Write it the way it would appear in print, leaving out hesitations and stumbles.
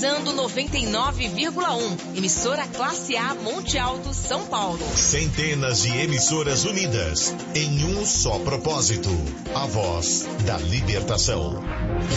sintonizando 99,1. Emissora Classe A Monte Alto, São Paulo. Centenas de emissoras unidas em um só propósito. A voz da libertação.